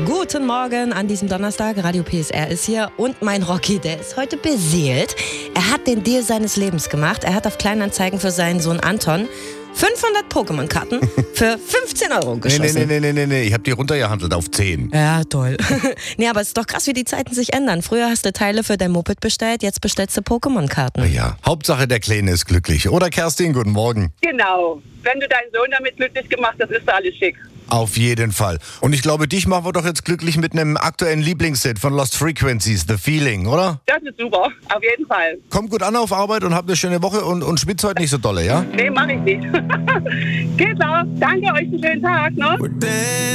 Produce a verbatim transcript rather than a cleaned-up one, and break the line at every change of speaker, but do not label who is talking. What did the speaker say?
Guten Morgen an diesem Donnerstag. Radio P S R ist hier und mein Rocky, der ist heute beseelt. Er hat den Deal seines Lebens gemacht. Er hat auf Kleinanzeigen für seinen Sohn Anton fünfhundert Pokémon-Karten für fünfzehn Euro geschossen.
Nee, nee, nee, nee, nee, nee. Ich hab die runtergehandelt auf zehn.
Ja, toll. Nee, aber es ist doch krass, wie die Zeiten sich ändern. Früher hast du Teile für dein Moped bestellt, jetzt bestellst du Pokémon-Karten.
Ja, Hauptsache der Kleine ist glücklich. Oder Kerstin, guten Morgen.
Genau. Wenn du deinen Sohn damit glücklich gemacht hast, ist alles schick.
Auf jeden Fall. Und ich glaube, dich machen wir doch jetzt glücklich mit einem aktuellen Lieblingshit von Lost Frequencies, The Feeling, oder?
Das ist super, auf jeden Fall.
Kommt gut an auf Arbeit und habt eine schöne Woche und, und schwitzt heute nicht so dolle, ja?
Nee, mach ich nicht. Geht klar. Danke euch, einen schönen Tag, ne?